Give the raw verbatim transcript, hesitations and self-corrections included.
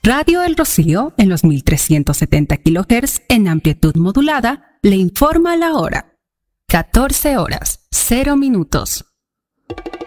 Radio El Rocío, en los mil trescientos setenta kilohertz en amplitud modulada, le informa la hora. catorce horas, cero minutos.